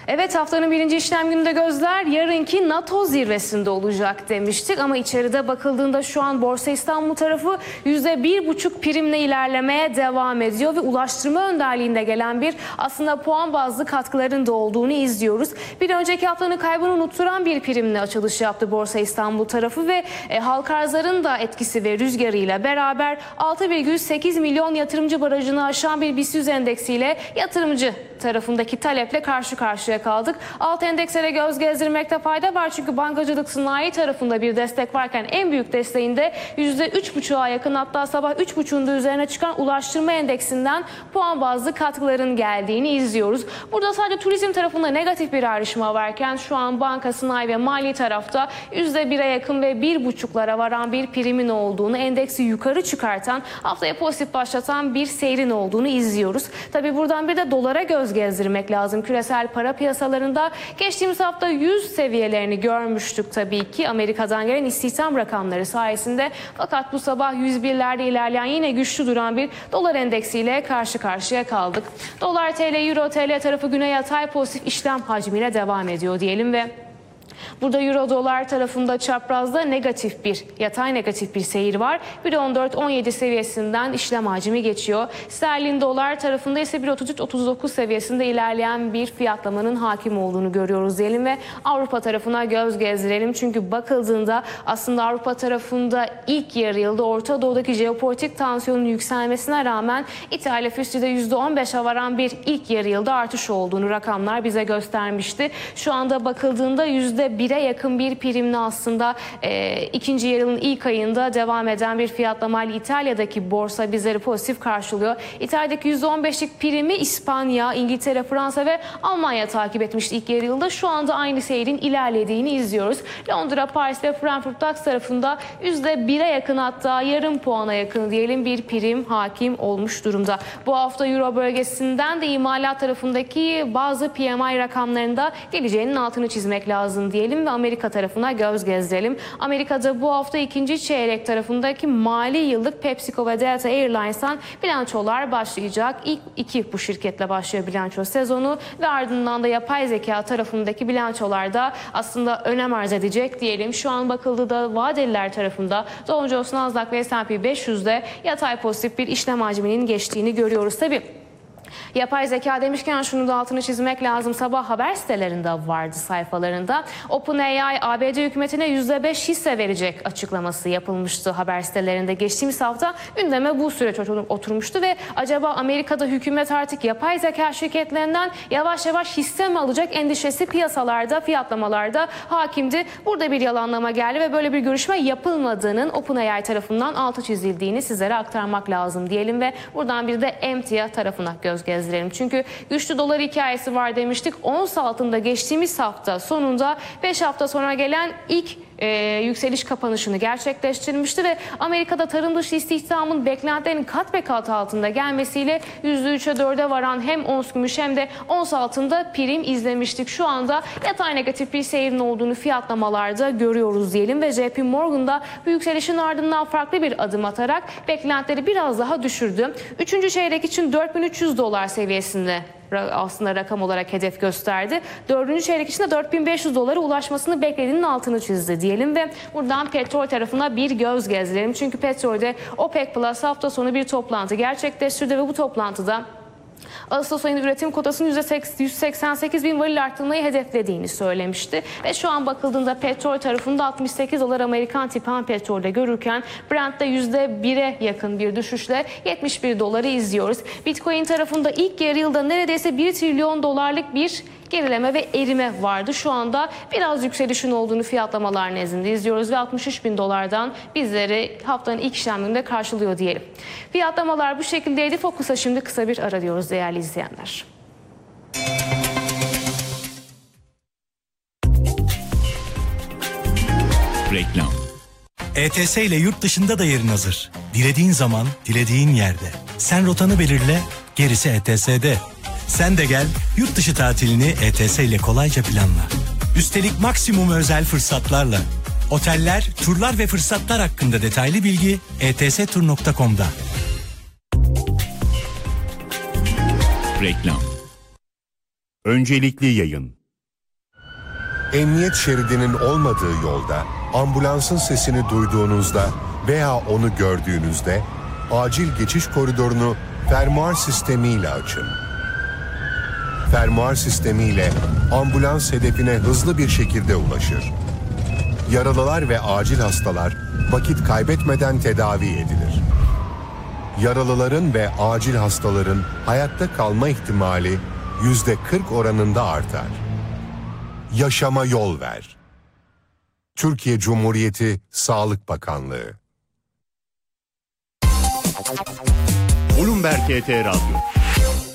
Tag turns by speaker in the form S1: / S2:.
S1: Evet, haftanın birinci işlem gününde gözler yarınki NATO zirvesinde olacak demiştik. Ama içeride bakıldığında şu an Borsa İstanbul tarafı %1,5 primle ilerlemeye devam ediyor. Ve ulaştırma önderliğinde gelen bir aslında puan bazlı katkıların da olduğunu izliyoruz. Bir önceki haftanın kaybını unutturan bir primle açılış yaptı Borsa İstanbul tarafı ve halka arzların da etkisi ve rüzgarıyla beraber 6,8 milyon yatırımcı barajını aşan bir BIST 100 endeksiyle yatırımcı tarafındaki taleple karşı karşıya kaldık. Alt endekslere göz gezdirmekte fayda var çünkü bankacılık sanayi tarafında bir destek varken en büyük desteğinde %3,5'a yakın, hatta sabah 3,5'un da üzerine çıkan ulaştırma endeksinden puan bazlı katkıların geldiğini izliyoruz. Burada sadece turizm tarafında negatif bir ayrışma varken şu an banka, sanayi ve mali tarafta %1'e yakın ve 1,5'lara varan bir primin olduğunu, endeksi yukarı çıkartan, haftaya pozitif başlatan bir seyrin olduğunu izliyoruz. Tabii buradan bir de dolara göz gezdirmek lazım. Küresel para piyasalarında geçtiğimiz hafta 100 seviyelerini görmüştük tabii ki Amerika'dan gelen istihdam rakamları sayesinde. Fakat bu sabah 101'lerde ilerleyen yine güçlü duran bir dolar endeksiyle karşı karşıya kaldık. Dolar TL, Euro TL tarafı güne yatay pozitif işlem hacmiyle devam ediyor diyelim ve burada Euro dolar tarafında çaprazda yatay negatif bir seyir var. 1.14-17 seviyesinden işlem hacmi geçiyor. Sterlin dolar tarafında ise 1.33-39 seviyesinde ilerleyen bir fiyatlamanın hakim olduğunu görüyoruz diyelim ve Avrupa tarafına göz gezdirelim. Çünkü bakıldığında aslında Avrupa tarafında ilk yarı yılda Orta Doğu'daki jeopolitik tansiyonun yükselmesine rağmen ithal füstüde %15'e varan bir ilk yarı yılda artış olduğunu rakamlar bize göstermişti. Şu anda bakıldığında %1'e yakın bir primle aslında ikinci yarının ilk ayında devam eden bir fiyatlamayla İtalya'daki borsa bizleri pozitif karşılıyor. İtalya'daki %15'lik primi İspanya, İngiltere, Fransa ve Almanya takip etmişti ilk yarı yılda. Şu anda aynı seyrin ilerlediğini izliyoruz. Londra, Paris ve Frankfurt DAX tarafında %1'e yakın, hatta yarım puana yakın diyelim bir prim hakim olmuş durumda. Bu hafta Euro bölgesinden de imalat tarafındaki bazı PMI rakamlarında geleceğinin altını çizmek lazım diyelim ve Amerika tarafına göz gezdirelim. Amerika'da bu hafta ikinci çeyrek tarafındaki mali yıllık PepsiCo ve Delta Airlines'tan bilançolar başlayacak. İlk iki bu şirketle başlıyor bilanço sezonu ve ardından da yapay zeka tarafındaki bilançolarda aslında önem arz edecek diyelim. Şu an bakıldığında vadeliler tarafında Dow Jones, Nasdaq ve S&P 500'de yatay pozitif bir işlem hacminin geçtiğini görüyoruz. Tabii yapay zeka demişken şunu da altını çizmek lazım. Sabah haber sitelerinde vardı, sayfalarında. OpenAI ABD hükümetine %5 hisse verecek açıklaması yapılmıştı haber sitelerinde. Geçtiğimiz hafta gündeme bu süreç oturmuştu ve acaba Amerika'da hükümet artık yapay zeka şirketlerinden yavaş yavaş hisse mi alacak endişesi piyasalarda, fiyatlamalarda hakimdi. Burada bir yalanlama geldi ve böyle bir görüşme yapılmadığının OpenAI tarafından altı çizildiğini sizlere aktarmak lazım diyelim ve buradan bir de emtia tarafına göz gezdirelim. Çünkü güçlü dolar hikayesi var demiştik. Ons altında geçtiğimiz hafta sonunda 5 hafta sonra gelen ilk yükseliş kapanışını gerçekleştirmişti ve Amerika'da tarım dışı istihdamın beklentilerin kat be kat altında gelmesiyle %3'e 4'e varan hem ons gümüş hem de ons altında prim izlemiştik. Şu anda yatay negatif bir seyrin olduğunu fiyatlamalarda görüyoruz diyelim ve JP Morgan'da bu yükselişin ardından farklı bir adım atarak beklentileri biraz daha düşürdü. Üçüncü çeyrek için $4.300 seviyesinde aslında rakam olarak hedef gösterdi. Dördüncü çeyrek için de $4.500 ulaşmasını beklediğinin altını çizdi diyelim ve buradan petrol tarafına bir göz gezdirelim. Çünkü petrolde OPEC Plus hafta sonu bir toplantı gerçekleştirdi ve bu toplantıda Ağustos ayında üretim kotasını $188 bin varil arttırmayı hedeflediğini söylemişti. Ve şu an bakıldığında petrol tarafında $68 Amerikan tip ham petrolde görürken Brent'te %1'e yakın bir düşüşle $71 izliyoruz. Bitcoin tarafında ilk yarı yılda neredeyse $1 trilyon bir gerileme ve erime vardı. Şu anda biraz yükselişin olduğunu fiyatlamalar nezdinde izliyoruz ve $63.000'dan bizleri haftanın ilk işleminde karşılıyor diyelim. Fiyatlamalar bu şekildeydi. Fokus'a şimdi kısa bir ara diyoruz değerli izleyenler.
S2: Reklam.
S3: ETS ile yurt dışında da yerin hazır. Dilediğin zaman, dilediğin yerde. Sen rotanı belirle, gerisi ETS'de. Sen de gel, yurt dışı tatilini ETS ile kolayca planla. Üstelik maksimum özel fırsatlarla. Oteller, turlar ve fırsatlar hakkında detaylı bilgi etstur.com'da.
S2: Reklam. Öncelikli yayın. Emniyet şeridinin olmadığı yolda ambulansın sesini duyduğunuzda veya onu gördüğünüzde acil geçiş koridorunu fermuar sistemiyle açın. Fermuar sistemiyle ambulans hedefine hızlı bir şekilde ulaşır. Yaralılar ve acil hastalar vakit kaybetmeden tedavi edilir. Yaralıların ve acil hastaların hayatta kalma ihtimali %40 oranında artar. Yaşama yol ver. Türkiye Cumhuriyeti Sağlık Bakanlığı.
S4: Bloomberg TT Radyo.